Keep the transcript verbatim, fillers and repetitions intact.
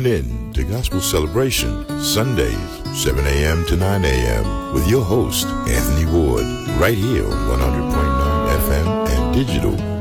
Tune in to Gospel Celebration, Sundays, seven a.m. to nine a.m. with your host, Anthony Ward, right here on one hundred point nine F M and digital